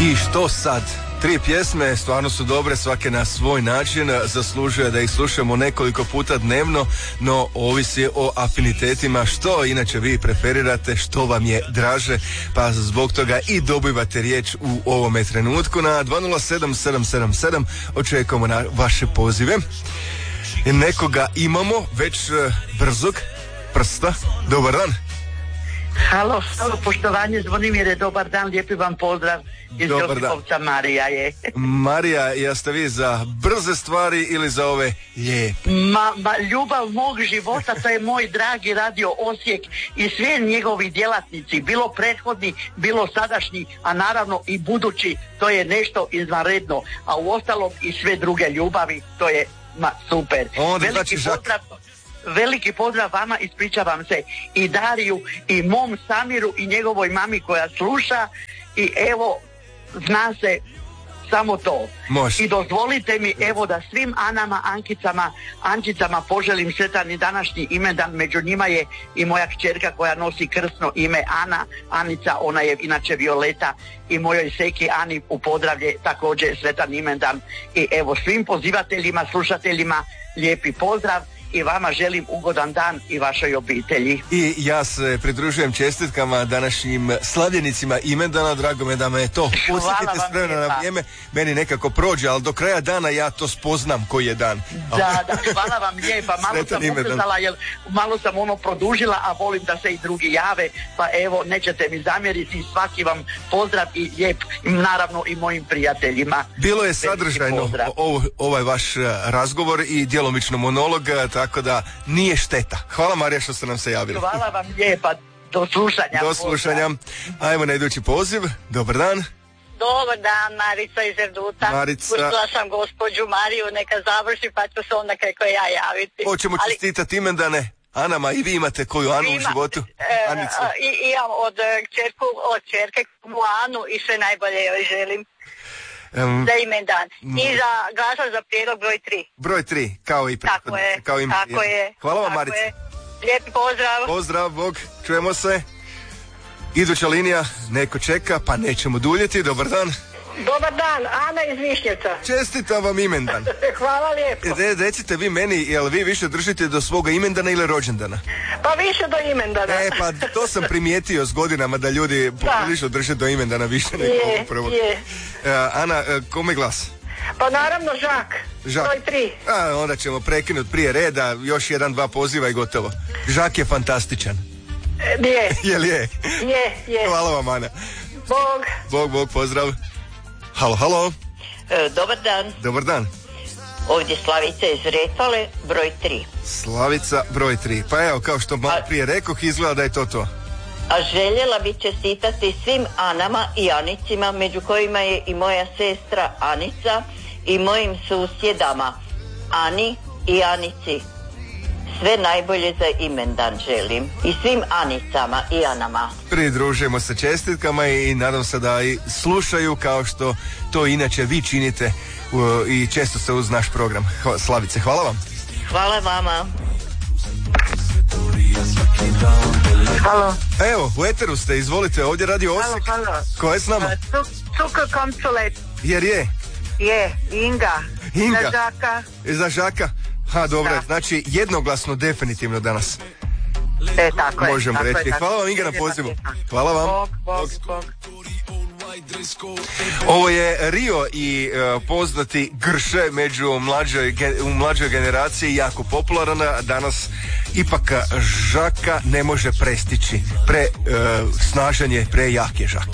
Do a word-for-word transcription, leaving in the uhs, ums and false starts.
I što sad? Tri pjesme stvarno su dobre, svake na svoj način, zaslužuje da ih slušamo nekoliko puta dnevno, no ovisi o afinitetima, što inače vi preferirate, što vam je draže, pa zbog toga i dobivate riječ u ovome trenutku na dva nula sedam sedam sedam sedam. Očekujemo na vaše pozive. Nekoga imamo već brzog prsta. Dobar dan. Halo, halo, poštovanje, Zvonimire, dobar dan, lijepi vam pozdrav iz Josipovca, Marija je. Marija, jeste vi za brze stvari ili za ove lijepe? Ma, ma, ljubav mog života, to je moj dragi radio Osijek i sve njegovi djelatnici, bilo prethodni, bilo sadašnji, a naravno i budući, to je nešto izvanredno, a u ostalom i sve druge ljubavi, to je ma, super. Onda veliki znači pozdrav. Veliki pozdrav vama, ispričavam se i Dariju i mom Samiru i njegovoj mami koja sluša i evo, zna se samo to. Može. I dozvolite mi evo da svim Anama, Ankicama, Ančicama poželim sretan i današnji imendan, među njima je i moja kćerka koja nosi krsno ime Ana, Anica, ona je inače Violeta, i mojoj seki Ani u Podravlje također sretan imendan. I evo svim pozivateljima, slušateljima lijepi pozdrav. I vama želim ugodan dan i vašoj obitelji. I ja se pridružujem čestitkama današnjim slavljenicima imendana. Drago me da me to posjetite s vremena na vrijeme. Meni nekako prođe, ali do kraja dana ja to spoznam koji je dan. Da, da, hvala vam lijepa. Malo sam upretala, jer malo sam ono produžila, a volim da se i drugi jave. Pa evo, nećete mi zamjeriti. Svaki vam pozdrav i lijep, naravno i mojim prijateljima. Bilo je sadržajno ovo, ovaj vaš razgovor i djelomično monolog, tako da nije šteta. Hvala, Marija, što ste nam se javili. Hvala vam lijepa. Do slušanja. Do slušanja. Ajmo na idući poziv. Dobar dan. Dobar dan, Marica iz Erduta. Marica. Pustila sam gospođu Mariju, neka završi, pa ću se onda kako ja javiti. Hoćemo Ali... čestitati imendane Anama, i vi imate koju Anu Ima, u životu? E, i, imam od čerku, od čerke Anu i sve najbolje joj želim. Um, za imendan. Mm. I za glasa za prijedlog broj tri. Broj tri, kao i prethodno. Tako je, kao im, tako je. Hvala vam, tako Marica. Je. Lijepi pozdrav. Pozdrav, Bog, čujemo se. Iduća linija, neko čeka, pa nećemo duljiti. Dobar dan. Dobar dan, Ana iz Višnjevca. Čestitam vam imendan. Hvala lijepo. Re, recite vi meni, jel vi više držite do svoga imendana ili rođendana? Pa više do imendana. E, pa to sam primijetio s godinama da ljudi više drže do imendana više nego je, prvo. Je. Uh, Ana, uh, kome glas? Pa naravno Žak. Žak. Broj tri. A, onda ćemo prekinuti prije reda, još jedan, dva poziva i gotovo. Žak je fantastičan. Je. Jel je? Je, je. Hvala vam, Ana. Bog. Bog, Bog, pozdrav. Halo, halo. E, dobar dan. Dobar dan. Ovdje Slavica iz Retale, broj tri. Slavica, broj tri. Pa evo, kao što malo prije rekoh, izgleda da je to to. A željela bi čestitati svim Anama i Anicima, među kojima je i moja sestra Anica, i mojim susjedama Ani i Anici. Sve najbolje za imendan želim. I svim Anicama i Anama. Pridružujemo se čestitkama i nadam se da i slušaju kao što to inače vi činite uh, i često se uz naš program. Hvala, Slavice, hvala vam. Hvala vama. Halo. Evo, u eteru ste, izvolite, ovdje radi Osijek. Halo, halo. Ko je s nama? Cuka Konsulet. Jer je? Je, Inga. Inga. Za Žaka. Za Žaka. Ha, dobro, da. Znači jednoglasno definitivno danas. E, tako je. Možemo tako reći. Je, hvala vam, Inga, na pozivu. Hvala vam. Bog, bog, bog. Ovo je Rio i uh, poznati Grše među mlađoj, u mlađoj generaciji, jako popularan. Danas ipak Žaka ne može prestići. Pre uh, snažan je, pre jak je Žak.